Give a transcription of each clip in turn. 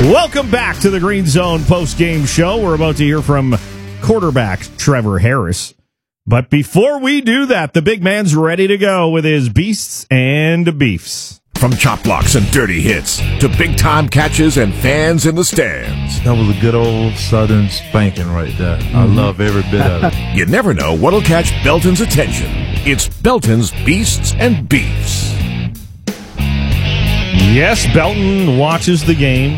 Welcome back to the Green Zone post-game show. We're about to hear from quarterback Trevor Harris. But before we do that, the big man's ready to go with his beasts and beefs. From chop blocks and dirty hits to big-time catches and fans in the stands. That was a good old Southern spanking right there. I love every bit of it. You never know what'll catch Belton's attention. It's Belton's Beasts and Beefs. Yes, Belton watches the game.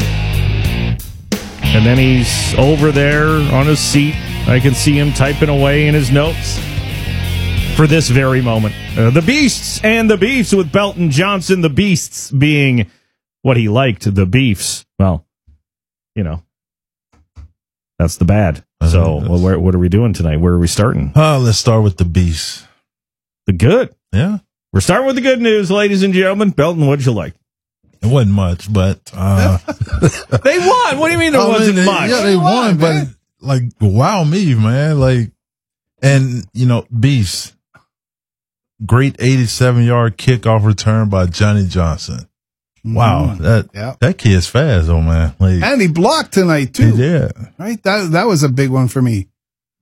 And then he's over there on his seat. I can see him typing away in his notes for this very moment. The Beasts and the Beefs with Belton Johnson. The Beasts being what he liked. The Beefs, well, you know, that's the bad. So what are we doing tonight? Where are we starting? Let's start with the Beasts. The good. Yeah. We're starting with the good news, ladies and gentlemen. Belton, what'd you like? It wasn't much, but they won. What do you mean it wasn't much? Yeah, they won, but like, wow me, man. Like, and you know, Beasts. Great 87-yard kickoff return by Johnny Johnson. Wow, that kid's fast, though, man. Like, and he blocked tonight too. Yeah, right. That was a big one for me.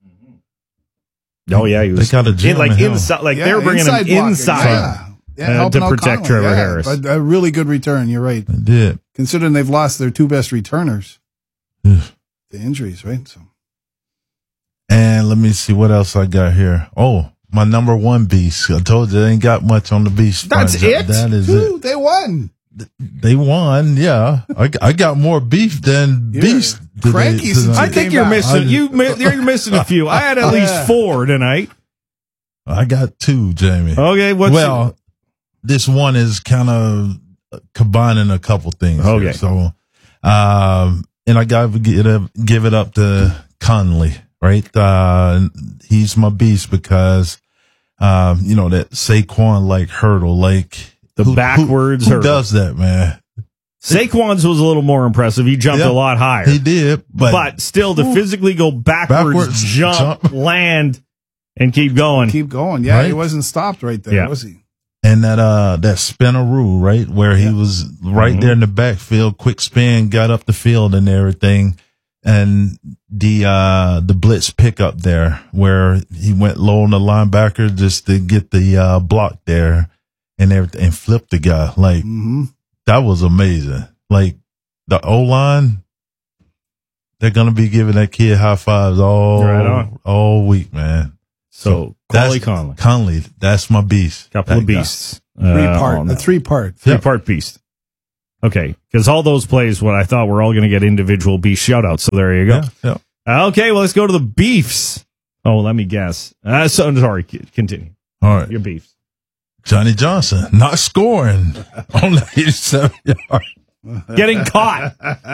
Oh yeah, he was. They got a gym inside, they were bringing him inside. To protect Trevor Harris. But a really good return, you're right. They did. Considering they've lost their two best returners. The injuries, right? So. And let me see what else I got here. Oh, my number one beast. I told you they ain't got much on the beast front. That's it? That is it. They won. They won, yeah. I got more beef than beast. Cranky. I think you're missing. You're missing a few. I had at least 4 tonight. I got 2, Jamie. Okay, this one is kind of combining a couple things. Okay. Here. So, and I got to give it up to Conley, right? He's my beast because, you know, that Saquon hurdle, the backwards who hurdle. Does that, man? Saquon's was a little more impressive. He jumped a lot higher. He did, but still to physically go backwards, jump, land, and keep going. Yeah, he wasn't stopped right there, was he? And that spinaroo, right, where he was right there in the backfield, quick spin, got up the field and everything, and the blitz pickup there, where he went low on the linebacker just to get the block there and everything, and flipped the guy. That was amazing. Like the O-line, they're gonna be giving that kid high fives all week, man. So Conley, that's my beast. Couple of beasts. Three-part beast. Okay, because all those plays, what I thought were all going to get individual beast shoutouts. So there you go. Yeah. Okay, well, let's go to the beefs. Oh, let me guess. Sorry, continue. All right. Your beefs. Johnny Johnson not scoring on the 87-yard. Getting caught.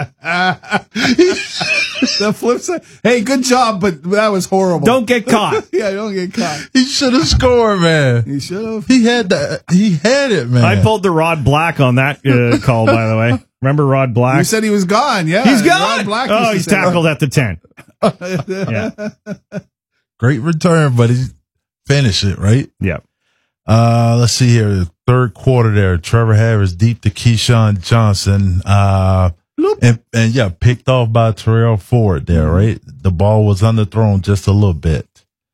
The flip side. Hey, good job, but that was horrible. Don't get caught. Yeah, don't get caught. He should have scored, man. He should have. He had it, man. I pulled the Rod Black on that call, by the way. Remember Rod Black? You said he was gone. Yeah, he's gone. Rod Black he's tackled at the 10. Yeah. Great return, but he finished it right. Yeah. Let's see here. Third quarter there. Trevor Harris deep to Keyshawn Johnson. And picked off by Terrell Ford there, right? The ball was underthrown just a little bit.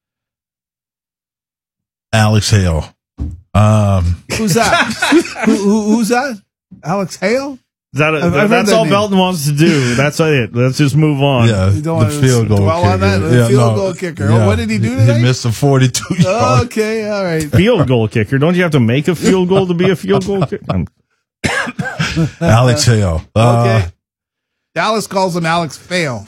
Alex Hale. Who's that? Who's that? Alex Hale? That's all Belton wants to do. That's it. Let's just move on. Yeah, the field goal kicker. On that, the field goal kicker. Yeah. Oh, what did he do today? He missed a 42-yard. Okay, all right. Field goal kicker. Don't you have to make a field goal to be a field goal kicker? Alex Hale. Okay. Dallas calls him Alex Fail.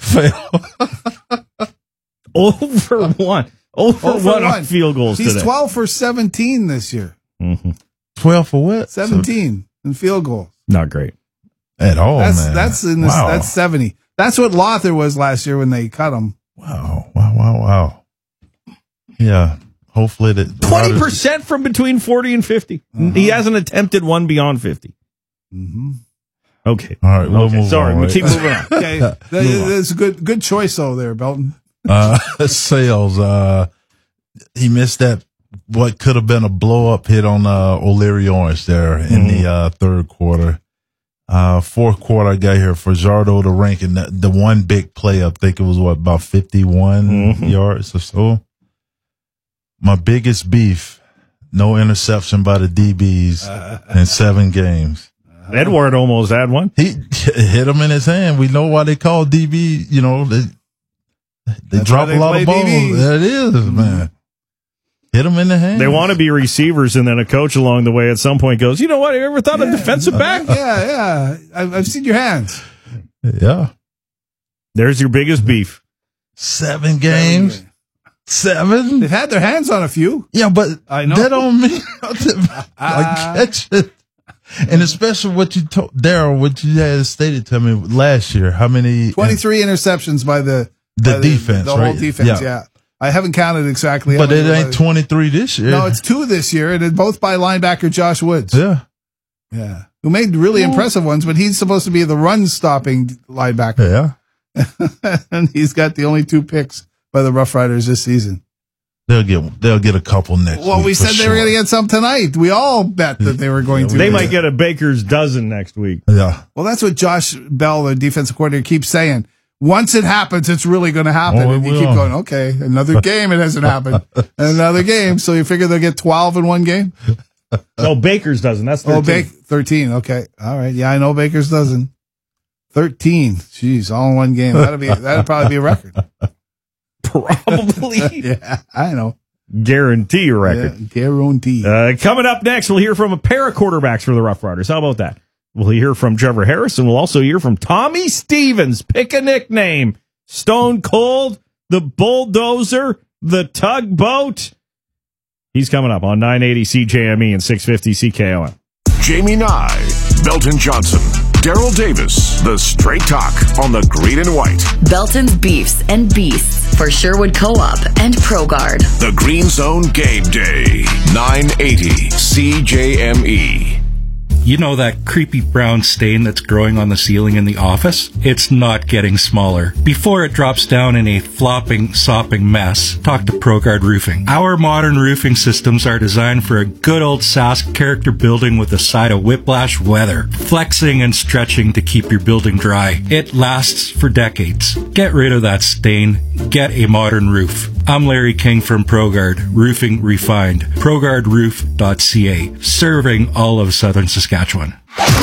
Over one on field goals He's today. 12 for 17 this year. 12 for what? 17 in field goals. Not great. At all, man. That's 70. That's what Lothar was last year when they cut him. Wow. Yeah. Hopefully that 20% from between 40 and 50. He hasn't attempted one beyond 50. Okay. All right. We'll move Sorry, on, we keep moving on. Okay. That's a good choice though there, Belton. Sales. He missed that what could have been a blow up hit on O'Leary Orange there in the third quarter. Fourth quarter, I got here for Jardo to rank in the one big play. I think it was about 51 yards or so. My biggest beef, no interception by the DBs in 7 games. Edward almost had one. He hit him in his hand. We know why they call DB, they drop a lot of balls. That is, man. Hit him in the hand. They want to be receivers, and then a coach along the way at some point goes, you know what, have you ever thought of defensive back? Yeah. I've seen your hands. Yeah. There's your biggest beef. 7 games. 7? They've had their hands on a few. Yeah, but I know. that don't mean nothing. I catch it. And especially what you told Daryl, what you had stated to me last year. How many? 23 interceptions by the defense, the right? whole defense, yeah. I haven't counted exactly. But it ain't 23 this year. No, it's 2 this year, and it's both by linebacker Josh Woods. Yeah. Who made really impressive ones, but he's supposed to be the run-stopping linebacker. Yeah. And he's got the only 2 picks by the Rough Riders this season. They'll get a couple next week. Well, we said they were going to get some tonight. We all bet that they were going to. They might get a baker's dozen next week. Yeah. Well, that's what Josh Bell, the defensive coordinator, keeps saying. Once it happens, it's really going to happen. And you keep going, okay, another game, it hasn't happened. Another game. So you figure they'll get 12 in one game? No, Baker's dozen. That's 13. 13. Okay. All right. Yeah, I know Baker's dozen. 13. Jeez, all in one game. That'd probably be a record. Probably. Yeah, I know. Guarantee a record. Yeah, guarantee. Coming up next, we'll hear from a pair of quarterbacks for the Rough Riders. How about that? We'll hear from Trevor Harris, and we'll also hear from Tommy Stevens. Pick a nickname. Stone Cold, the Bulldozer, the Tugboat. He's coming up on 980 CJME and 650 CKOM. Jamie Nye, Belton Johnson, Daryl Davis, the Straight Talk on the Green and White. Belton's Beefs and Beasts for Sherwood Co-op and ProGuard. The Green Zone Game Day, 980 CJME. You know that creepy brown stain that's growing on the ceiling in the office? It's not getting smaller. Before it drops down in a flopping, sopping mess, talk to ProGuard Roofing. Our modern roofing systems are designed for a good old Sask character building with a side of whiplash weather, flexing and stretching to keep your building dry. It lasts for decades. Get rid of that stain. Get a modern roof. I'm Larry King from ProGuard, Roofing Refined, ProGuardRoof.ca, serving all of southern Saskatchewan.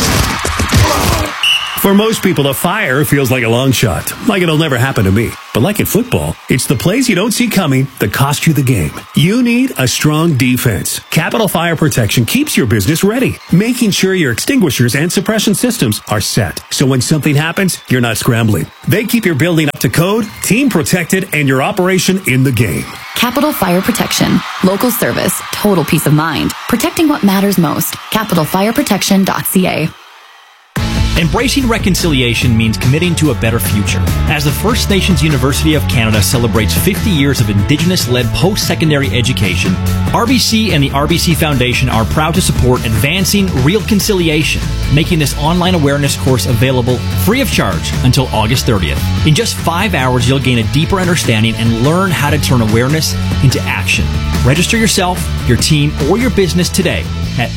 For most people, a fire feels like a long shot, like it'll never happen to me. But like in football, it's the plays you don't see coming that cost you the game. You need a strong defense. Capital Fire Protection keeps your business ready, making sure your extinguishers and suppression systems are set. So when something happens, you're not scrambling. They keep your building up to code, team protected, and your operation in the game. Capital Fire Protection. Local service. Total peace of mind. Protecting what matters most. CapitalFireProtection.ca. Embracing reconciliation means committing to a better future. As the First Nations University of Canada celebrates 50 years of Indigenous-led post-secondary education, RBC and the RBC Foundation are proud to support advancing real conciliation, making this online awareness course available free of charge until August 30th. In just 5 hours, you'll gain a deeper understanding and learn how to turn awareness into action. Register yourself, your team, or your business today at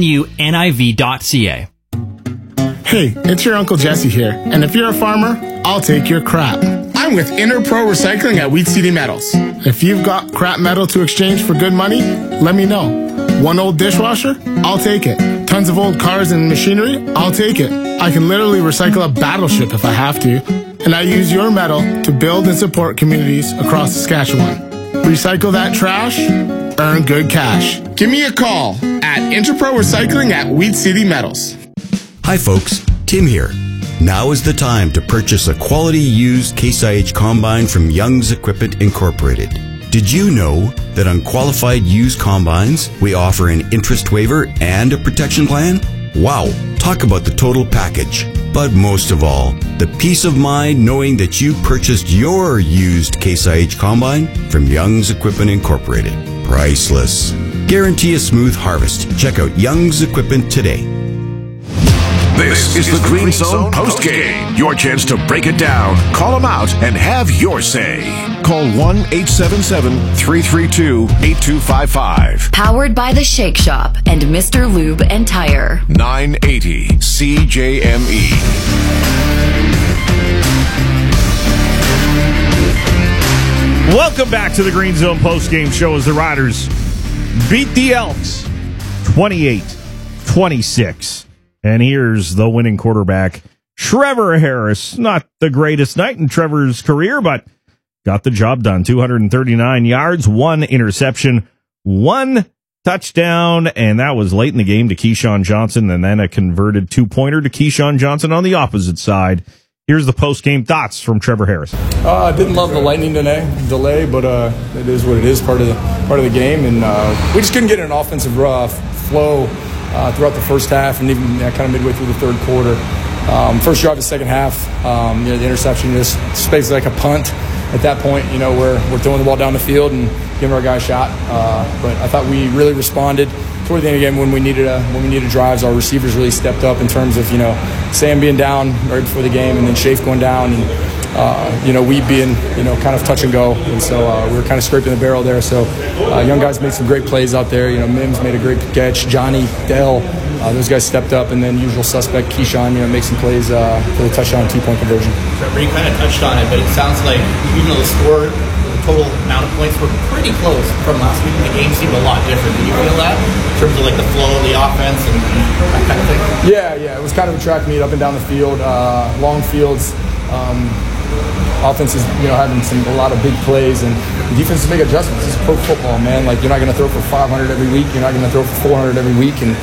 fnuniv.ca. Hey, it's your Uncle Jesse here, and if you're a farmer, I'll take your crap. I'm with Interpro Recycling at Wheat City Metals. If you've got crap metal to exchange for good money, let me know. One old dishwasher? I'll take it. Tons of old cars and machinery? I'll take it. I can literally recycle a battleship if I have to. And I use your metal to build and support communities across Saskatchewan. Recycle that trash, earn good cash. Give me a call at Interpro Recycling at Wheat City Metals. Hi folks, Tim here. Now is the time to purchase a quality used Case IH combine from Young's Equipment Incorporated. Did you know that on qualified used combines, we offer an interest waiver and a protection plan? Wow, talk about the total package. But most of all, the peace of mind knowing that you purchased your used Case IH combine from Young's Equipment Incorporated. Priceless. Guarantee a smooth harvest. Check out Young's Equipment today. This is the Green Zone postgame. Your chance to break it down, call them out, and have your say. Call 1-877-332-8255. Powered by The Shake Shop and Mr. Lube and Tire. 980 CJME. Welcome back to the Green Zone postgame show as the Riders beat the Elks 28-26. And here's the winning quarterback, Trevor Harris. Not the greatest night in Trevor's career, but got the job done. 239 yards, 1 interception, 1 touchdown, and that was late in the game to Keyshawn Johnson, and then a converted 2-pointer to Keyshawn Johnson on the opposite side. Here's the post-game thoughts from Trevor Harris. I didn't love the lightning delay, but it is what it is, part of the game, and we just couldn't get an offensive flow throughout the first half and even kind of midway through the third quarter. First drive of the second half, the interception just basically like a punt at that point, where we're throwing the ball down the field and giving our guy a shot. But I thought we really responded toward the end of the game when we needed drives. Our receivers really stepped up in terms of, Sam being down right before the game and then Shafe going down and, we being, kind of touch and go. And so we were kind of scraping the barrel there. So young guys made some great plays out there. Mims made a great catch. Johnny, Dell, those guys stepped up. And then usual suspect, Keyshawn, make some plays for the touchdown 2-point conversion. Trevor, you kind of touched on it, but it sounds like even though the score, the total amount of points were pretty close from last week, the game seemed a lot different. Did you feel that in terms of like the flow of the offense and that kind of thing? Yeah. It was kind of a track meet up and down the field, long fields. Offense is, having a lot of big plays, and the defense is making adjustments. It's pro football, man. Like, you're not going to throw for 500 every week. You're not going to throw for 400 every week. And,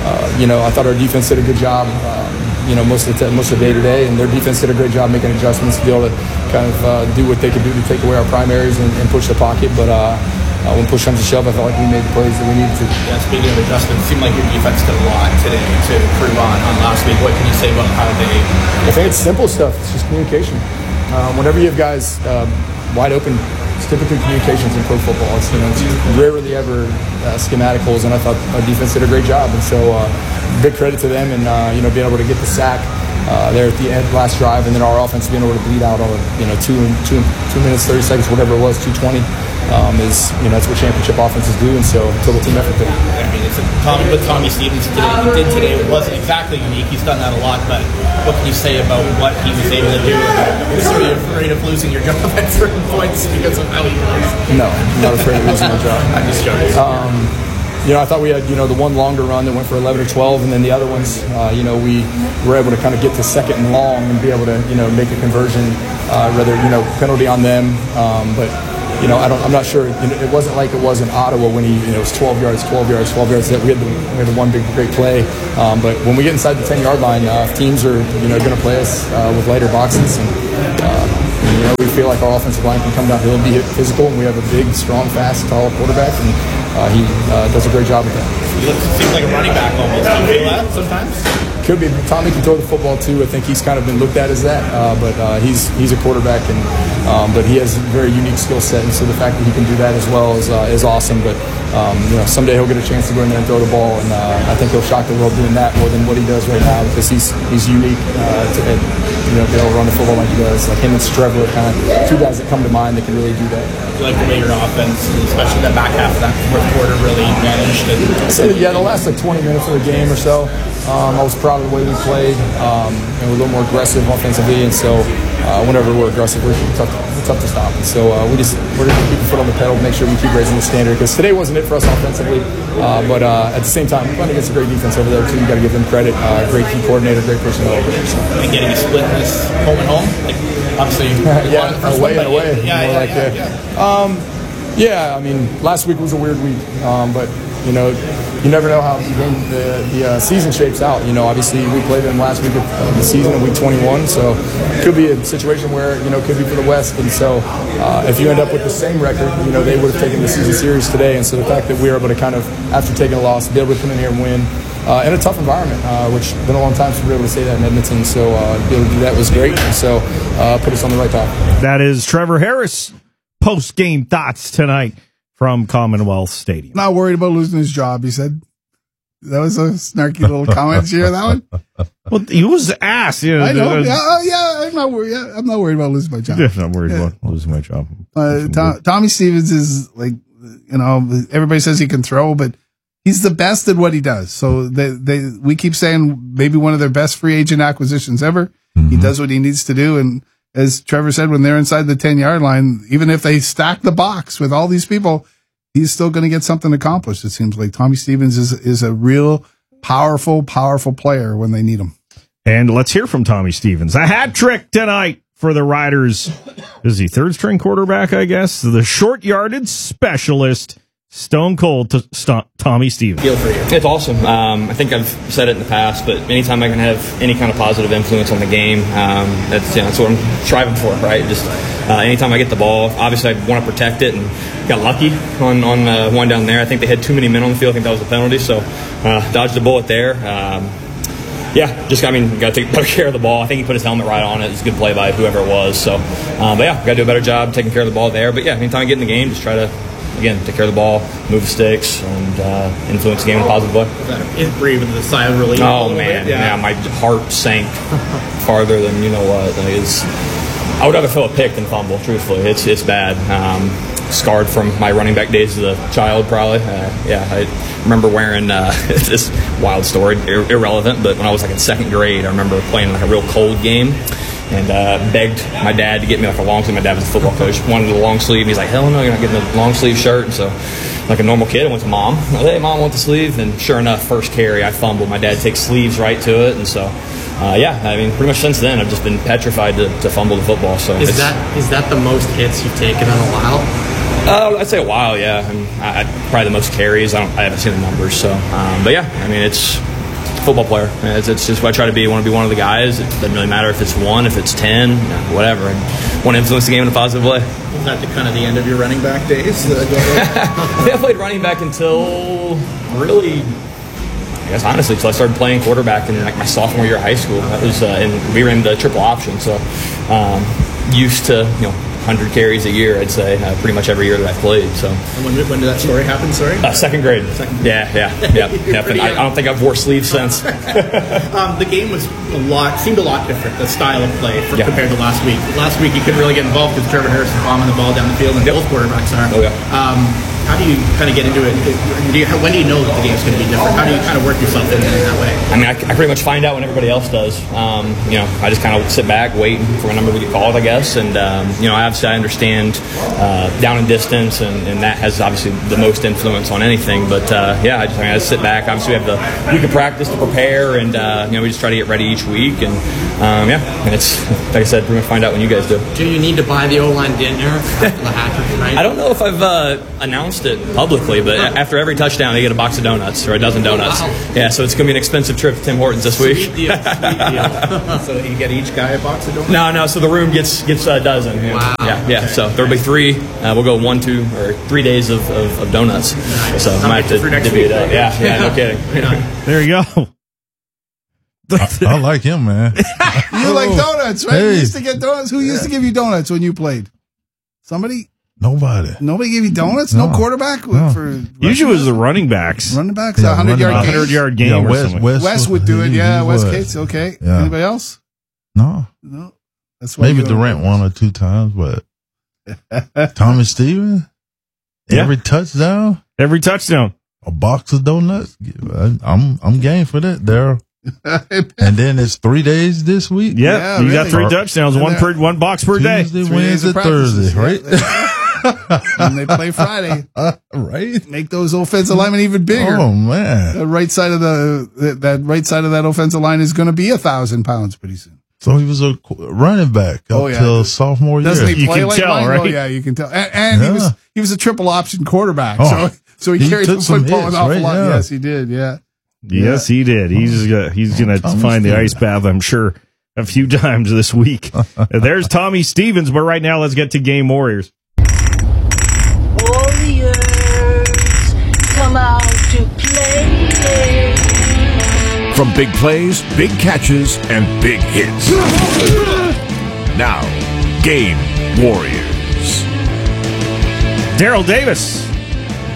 I thought our defense did a good job, most of the day-to-day, and their defense did a great job making adjustments to be able to kind of do what they could do to take away our primaries and push the pocket. But when push comes to shove, I felt like we made the plays that we needed to. Yeah, speaking of adjustments, it seemed like your defense did a lot today to improve on last week. What can you say about how they... I think it's simple stuff. It's just communication. Whenever you have guys wide open, it's typically communications in pro football. It's rarely ever schematic holes, and I thought our defense did a great job. And so big credit to them and, being able to get the sack there at the end, last drive, and then our offense being able to bleed out all of, 2 minutes, 30 seconds, whatever it was, 2:20. That's what championship offenses do, and so total team effort there. I mean, what Tommy Stevens did today wasn't exactly unique. He's done that a lot, but what can you say about what he was able to do? Are you afraid of losing your job at certain points because of how he plays? No, I'm not afraid of losing my job. I'm just joking. I thought we had, the one longer run that went for 11 or 12, and then the other ones, we were able to kind of get to second and long and be able to, make a conversion, penalty on them, but. I'm not sure. It wasn't like it was in Ottawa when it was 12 yards. That we had the one big great play. But when we get inside the 10-yard line, teams are going to play us with lighter boxes, and we feel like our offensive line can come downhill and be physical. And we have a big, strong, fast, tall quarterback, and he does a great job with that. He seems like a running back almost. Do you feel that sometimes? Could be. Tommy can throw the football too. I think he's kind of been looked at as that, but he's a quarterback, and but he has a very unique skill set, and so the fact that he can do that as well is awesome. But someday he'll get a chance to go in there and throw the ball, and I think he'll shock the world doing that more than what he does right now, because he's unique to be able to run the football like he does. Like him and Trevor are kind of two guys that come to mind that can really do that. You like the way your offense, especially the back half of that fourth quarter, really managed it? Yeah, the last 20 minutes of the game or so. I was proud of the way we played, and we're a little more aggressive offensively, and so whenever we're aggressive, we're tough to stop. And so we're going to keep the foot on the pedal, make sure we keep raising the standard, because today wasn't it for us offensively, but at the same time, we're playing against a great defense over there too. You got to give them credit. Great key coordinator, great personnel over there. So. And getting a split this home and home, like obviously, away and away. I mean, last week was a weird week, but you never know how the season shapes out. Obviously we played them last week of the season in week 21, so it could be a situation where, it could be for the West. And so if you end up with the same record, they would have taken the season series today. And so the fact that we were able to kind of, after taking a loss, be able to come in here and win in a tough environment, which has been a long time since we were able to say that in Edmonton. So to be able to do that was great. And so put us on the right top. That is Trevor Harris. Post-game thoughts tonight from Commonwealth Stadium. Not worried about losing his job, he said. That was a snarky little comment. Did you hear that one? Well, he was asked. You know, I know. Yeah, I'm not worried. I'm not worried about losing my job. I'm not worried about losing my job. Tommy Stevens is like, you know, everybody says he can throw, but he's the best at what he does. So we keep saying maybe one of their best free agent acquisitions ever. Mm-hmm. He does what he needs to do. And as Trevor said, when they're inside the 10-yard line, even if they stack the box with all these people, he's still going to get something accomplished. It seems like Tommy Stevens is a real powerful player when they need him. And let's hear from Tommy Stevens. A hat trick tonight for the Riders. Is he third string quarterback, I guess? The short yardage specialist, Stone Cold Tommy Stevens. Feel for you. It's awesome. I think I've said it in the past, but anytime I can have any kind of positive influence on the game, that's what I'm striving for, right? Just anytime I get the ball, obviously I want to protect it, and got lucky on one down there. I think they had too many men on the field. I think that was a penalty, so dodged a bullet there. Got to take better care of the ball. I think he put his helmet right on it. It's a good play by whoever it was. So, got to do a better job taking care of the ball there. But anytime I get in the game, just try to, again, take care of the ball, move the sticks, and influence the game in a positive way. Is breathing the sigh of relief. Oh, man. Yeah, my heart sank farther than you know what. I would rather throw a pick than fumble, truthfully. It's bad. Scarred from my running back days as a child, probably. I remember wearing this wild story, irrelevant, but when I was in second grade, I remember playing a real cold game and begged my dad to get me a long sleeve. My dad was a football coach, wanted a long sleeve, and he's like, hell no, you're not getting a long sleeve shirt. And so, like a normal kid, I went to Mom. I was like, hey, Mom, I want the sleeve. And sure enough, first carry, I fumbled. My dad takes sleeves right to it, and so pretty much since then, I've just been petrified to fumble the football. So is that the most hits you've taken in a while? I'd say a while, yeah. Probably the most carries. I haven't seen the numbers, so. It's a football player. It's just what I try to be. I want to be one of the guys. It doesn't really matter if it's 1, if it's 10, whatever. I want to influence the game in a positive way. Was that the end of your running back days? I played running back until really, I guess honestly, until I started playing quarterback in my sophomore year of high school. That was, and we ran the triple option, so used to 100 carries a year, I'd say, pretty much every year that I played. So. And when did that story happen? Sorry. Second grade. Yeah. And I don't think I've wore sleeves since. The game seemed a lot different. The style of play compared to last week. Last week you couldn't really get involved because Trevor Harris was bombing the ball down the field, and both quarterbacks are. Oh yeah. How do you kind of get into it? When do you know that the game's going to be different? How do you kind of work yourself in that way? I pretty much find out when everybody else does. I just kind of sit back, wait for a number to get called, I guess. And, obviously I understand down and distance, and that has obviously the most influence on anything. But, I just sit back. Obviously we have the week of practice to prepare, and, we just try to get ready each week. And, and it's, like I said, pretty much find out when you guys do. Do you need to buy the O-line dinner after the hat trick tonight? I don't know if I've announced it publicly, but after every touchdown they get a box of donuts or a dozen donuts. Oh, wow. Yeah, so it's going to be an expensive trip to Tim Hortons this week. Sweet deal. So you get each guy a box of donuts? No, so the room gets a dozen. Wow. Yeah, okay. So there'll be 3. We'll go 1, 2, or 3 days of donuts. Nice. So I might have to divvy it up. Yeah, no kidding. There you go. I like him, man. You like donuts, right? Hey. You used to get donuts. Who used to give you donuts when you played? Somebody? Nobody gave you donuts? No quarterback? No. For usually it was the running backs. Running backs? 100-yard game? Or something. Wes would do it. Yeah, Wes Cates. Okay. Yeah. Anybody else? No. That's why maybe Durant 1 or 2 times, but Tommy Stevens? Every touchdown? A box of donuts? I'm game for that, Daryl. And then it's 3 days this week? Yeah, you got 3 touchdowns, one box per day. Tuesday, Wednesday, Thursday, right? And they play Friday. Right? Make those offensive linemen even bigger. Oh, man. The right side of that offensive line is going to be 1,000 pounds pretty soon. So he was a running back up till sophomore year. Doesn't he play you can tell, mine? right? Oh, yeah, you can tell. And he was a triple option quarterback. Oh, so he carried the football an awful right? lot. Yeah. Yes, he did. Yeah. Yes, he did. He's going to find the ice bath, I'm sure, a few times this week. There's Tommy Stevens, but right now let's get to Game Warriors. Warriors, come out to play. From big plays, big catches, and big hits. Now, Game Warriors. Daryl Davis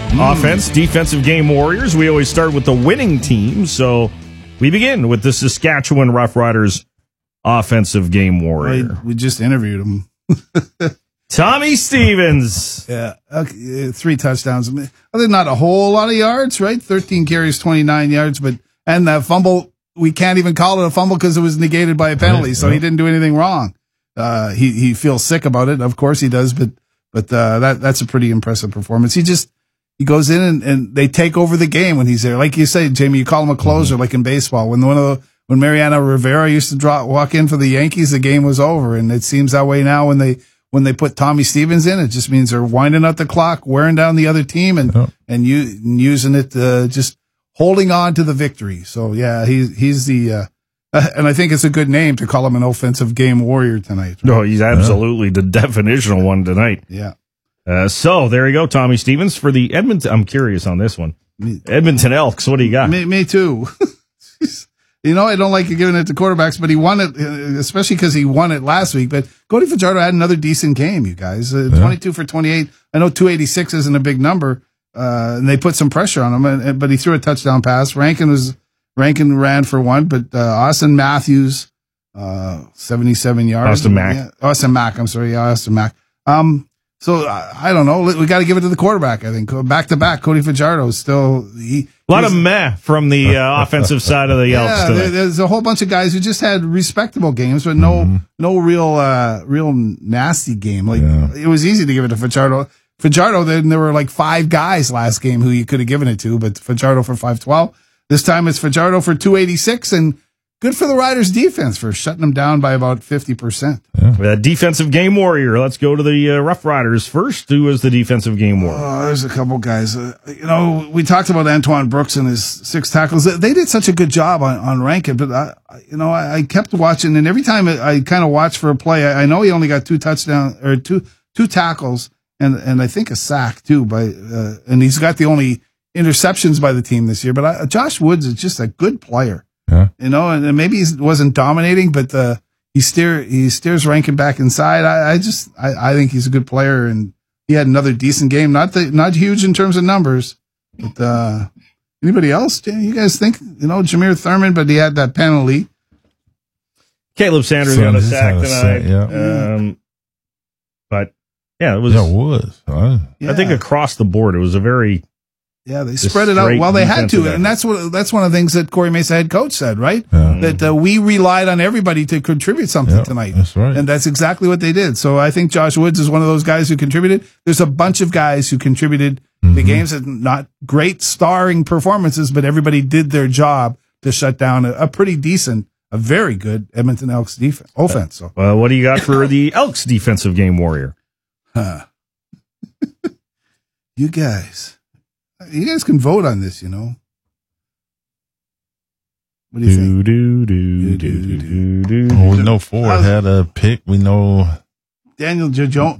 Offense, defensive game warriors. We always start with the winning team, so we begin with the Saskatchewan Roughriders offensive game warrior. We just interviewed him. Tommy Stevens. Yeah, okay, 3 touchdowns. Not a whole lot of yards, right? 13 carries, 29 yards, and the fumble, we can't even call it a fumble because it was negated by a penalty, so he didn't do anything wrong. He feels sick about it, of course he does, but that's a pretty impressive performance. He goes in and they take over the game when he's there. Like you say, Jamie, you call him a closer, like in baseball. When Mariano Rivera used to walk in for the Yankees, the game was over, and it seems that way now when they put Tommy Stevens in. It just means they're winding out the clock, wearing down the other team, and using it just holding on to the victory. So yeah, he's the and I think it's a good name to call him an offensive game warrior tonight. Right? No, he's absolutely the definitional one tonight. Yeah. So there you go, Tommy Stevens for the Edmonton. I'm curious on this one. Edmonton Elks. What do you got? Me too. I don't like giving it to quarterbacks, but he won it, especially because he won it last week. But Cody Fajardo had another decent game, you guys. 22 for 28. I know 286 isn't a big number, and they put some pressure on him, but he threw a touchdown pass. Rankin ran for one, but Austin Matthews, 77 yards. Austin Mack. Yeah, Austin Mack. I'm sorry. Yeah, Austin Mack. So I don't know. We got to give it to the quarterback. I think back to back, Cody Fajardo is still a lot of meh from the offensive side of the Elks. Yeah, there's a whole bunch of guys who just had respectable games, but no real nasty game. It was easy to give it to Fajardo. Fajardo, then there were like 5 guys last game who you could have given it to, but Fajardo for 512. This time it's Fajardo for 286, and good for the Riders defense for shutting them down by about 50%. Defensive game warrior. Let's go to the Rough Riders first. Who was the defensive game warrior? There's a couple guys. We talked about Antoine Brooks and his 6 tackles. They did such a good job on Rankin, but I kept watching, and every time I kind of watch for a play, I know he only got 2 touchdowns or two tackles, and I think a sack too. And he's got the only interceptions by the team this year. But Josh Woods is just a good player. Yeah. And maybe he wasn't dominating, but he steers Rankin back inside. I think he's a good player, and he had another decent game. Not huge in terms of numbers, but anybody else? You guys think Jameer Thurman? But he had that penalty. Caleb Sanders got a sack tonight. But yeah, it was. Yeah, it was. I think across the board, it was a very. Yeah, they spread it out. Well, they had to, and that's one of the things that Corey Mesa head coach said, right? Yeah. That we relied on everybody to contribute something tonight. That's right, and that's exactly what they did. So I think Josh Woods is one of those guys who contributed. There's a bunch of guys who contributed to games and not great starring performances, but everybody did their job to shut down a pretty decent, a very good Edmonton Elks offense. So, what do you got for the Elks defensive game warrior? You guys can vote on this, What do you think? We know Ford had a pick. We know Daniel Jones.